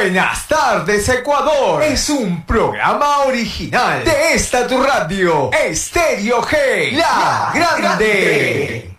Buenas tardes, Ecuador. Es un programa original de esta tu radio, Estéreo G, la grande.